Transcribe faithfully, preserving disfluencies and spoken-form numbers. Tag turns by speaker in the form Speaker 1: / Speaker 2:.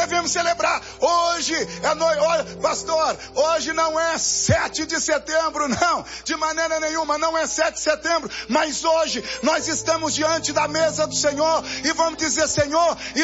Speaker 1: devemos celebrar. Hoje é noite, olha, pastor, hoje não é sete de setembro, não, de maneira nenhuma, não é sete de setembro, mas hoje nós estamos diante da mesa do Senhor e vamos dizer, Senhor,